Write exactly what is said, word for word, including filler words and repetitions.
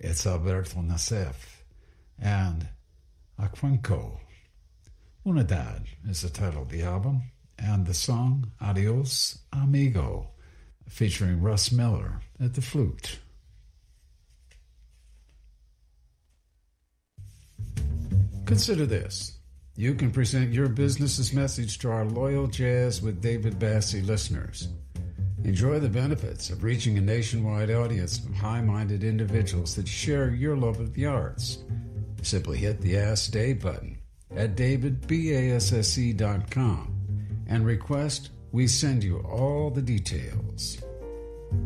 It's Alberto Nassif, and Aquenco. Unidad is the title of the album, and the song Adios Amigo, featuring Russ Miller at the flute. Consider this. You can present your business's message to our loyal Jazz with David Bassie listeners. Enjoy the benefits of reaching a nationwide audience of high-minded individuals that share your love of the arts. Simply hit the Ask Dave button at david basse dot com and request we send you all the details.